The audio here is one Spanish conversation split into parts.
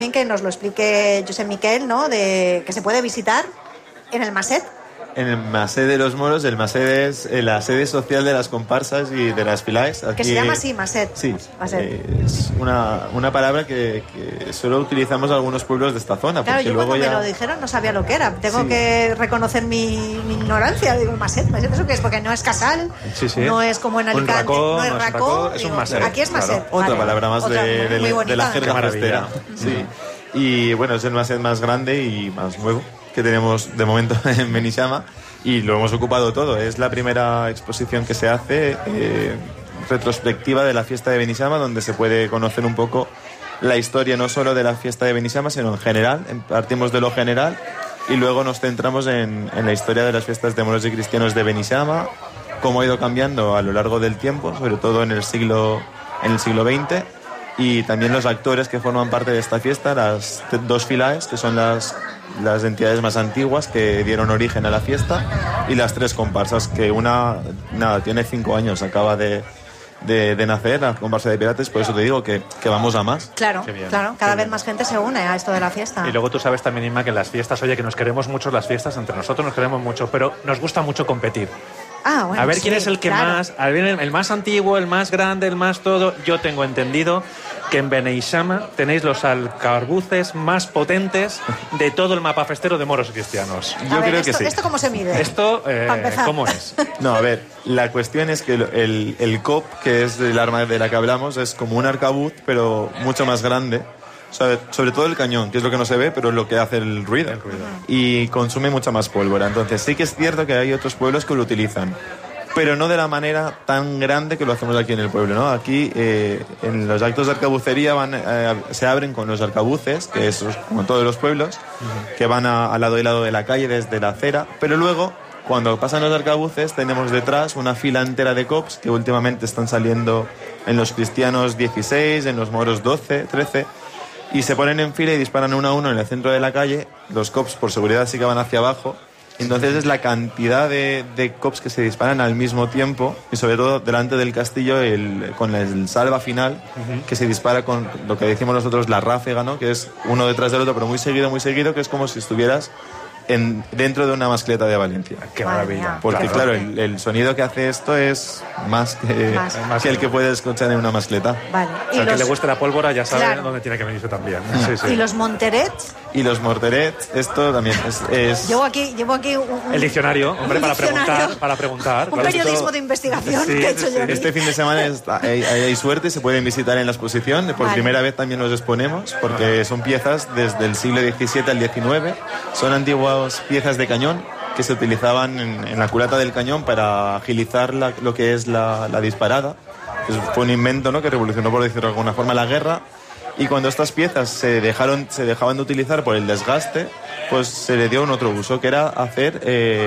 que nos lo explique Josep Miquel, ¿no? De que se puede visitar en el Maset. En el Maset de los Moros, el Maset es la sede social de las comparsas y de las Pilaes. Que se llama así, Maset. Sí, Maset. Es una palabra que solo utilizamos algunos pueblos de esta zona. Claro, porque yo luego cuando ya... me lo dijeron no sabía lo que era. Tengo que reconocer mi ignorancia. Digo, Maset, ¿eso qué es? Porque no es Casal, no es como en Alicante, no es Racó. Es un Maset. Aquí es Maset. Claro. Otra palabra más de la jerga festera. Sí. Y bueno, es el Maset más grande y más nuevo que tenemos de momento en Beneixama y lo hemos ocupado todo. Es la primera exposición que se hace retrospectiva de la fiesta de Beneixama, donde se puede conocer un poco la historia no solo de la fiesta de Beneixama, sino en general. Partimos de lo general y luego nos centramos en la historia de las fiestas de moros y cristianos de Beneixama, cómo ha ido cambiando a lo largo del tiempo, sobre todo en el siglo XX, y también los actores que forman parte de esta fiesta, las dos filaes, que son las entidades más antiguas que dieron origen a la fiesta, y las tres comparsas, que una tiene 5 años, acaba de nacer, la comparsa de Pirates, por eso te digo que vamos a más. Claro, cada vez más gente se une a esto de la fiesta. Y luego tú sabes también, Inma, que en las fiestas, oye, que nos queremos mucho las fiestas, entre nosotros nos queremos mucho, pero nos gusta mucho competir. Bueno, a ver quién es el que más, a ver, el más antiguo, el más grande, el más todo. Yo tengo entendido que en Beneixama tenéis los alcabuces más potentes de todo el mapa festero de moros y cristianos. Yo creo que sí. ¿Esto cómo se mide? Esto, ¿cómo es? No, a ver, la cuestión es que el cop, que es el arma de la que hablamos, es como un arcabuz, pero mucho más grande. Sobre todo el cañón, que es lo que no se ve, pero es lo que hace el ruido. Y consume mucha más pólvora. Entonces sí que es cierto que hay otros pueblos que lo utilizan, pero no de la manera tan grande que lo hacemos aquí en el pueblo, ¿no? Aquí, en los actos de arcabucería se abren con los arcabuces, que es como todos los pueblos, que van al lado y lado de la calle desde la acera, pero luego, cuando pasan los arcabuces, tenemos detrás una fila entera de cops que últimamente están saliendo en los cristianos 16, en los moros 12, 13... y se ponen en fila y disparan uno a uno en el centro de la calle. Los cops por seguridad sí que van hacia abajo. Entonces es la cantidad de cops que se disparan al mismo tiempo, y sobre todo delante del castillo con el salva final, que se dispara con lo que decimos nosotros la ráfaga, ¿no? Que es uno detrás del otro, pero muy seguido, que es como si estuvieras dentro de una mascleta de Valencia. ¡Qué maravilla! Porque claro, el sonido que hace esto es más que el que puedes escuchar en una mascleta. Vale. O sea, que le guste la pólvora ya sabe dónde tiene que venirse también. Sí. ¿Y los monterets? Y los morterets, esto también es... Llevo aquí el diccionario, hombre, para preguntar. Un periodismo de investigación que he hecho yo aquí. Este fin de semana hay suerte, se pueden visitar en la exposición. Por primera vez también los exponemos, porque son piezas desde el siglo XVII al XIX. Son antiguas piezas de cañón que se utilizaban en la culata del cañón para agilizar lo que es la disparada. Fue un invento, ¿no?, que revolucionó, por decirlo de alguna forma, la guerra. Y cuando estas piezas se dejaban de utilizar por el desgaste, pues se le dio un otro uso, que era hacer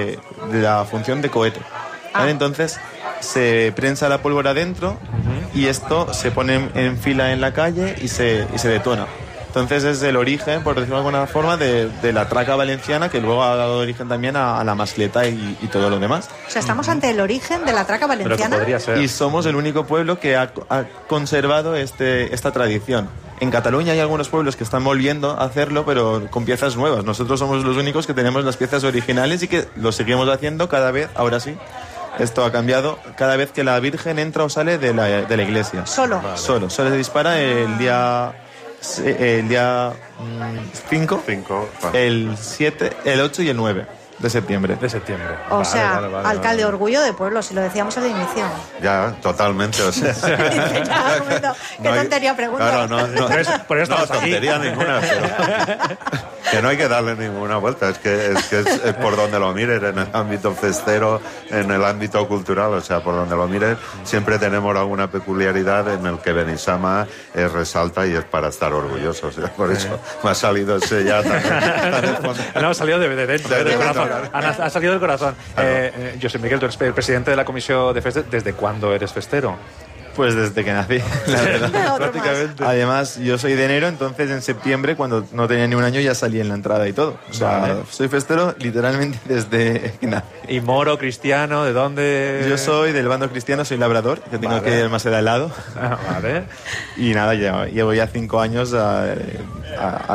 la función de cohete. ¿Vale? Entonces se prensa la pólvora dentro y esto se pone en fila en la calle y se detona. Entonces es el origen, por decirlo de alguna forma, de la traca valenciana, que luego ha dado origen también a la mascleta y todo lo demás. O sea, estamos ante el origen de la traca valenciana. Podría ser. Y somos el único pueblo que ha conservado esta tradición. En Cataluña hay algunos pueblos que están volviendo a hacerlo, pero con piezas nuevas. Nosotros somos los únicos que tenemos las piezas originales y que lo seguimos haciendo cada vez, ahora sí. Esto ha cambiado cada vez que la Virgen entra o sale de la iglesia. Solo. Vale. Solo se dispara el día 5, el 7, el 8 y el 9 de septiembre. O sea, alcalde, orgullo de pueblo, si lo decíamos al inicio. Ya, totalmente, o sea. Qué tontería pregunta. Claro, no tontería ninguna, pero que no hay que darle ninguna vuelta, es que es por donde lo mires, en el ámbito festero, en el ámbito cultural, o sea, por donde lo mires, siempre tenemos alguna peculiaridad en el que Beneixama resalta y es para estar orgullosos, o sea, por eso me ha salido ese ya tan no, ha salido de dentro, del corazón. Ha salido del corazón. Josep Miquel, tú eres el presidente de la Comisión de Festes. ¿Desde cuándo eres festero? Pues desde que nací, la verdad. Prácticamente. Además, yo soy de enero, entonces en septiembre, cuando no tenía ni un año, ya salí en la entrada y todo. O sea, soy festero literalmente desde que nací. ¿Y moro, cristiano, de dónde? Yo soy del bando cristiano, soy labrador, que tengo que ir más al lado. Vale. Y nada, llevo ya 5 años a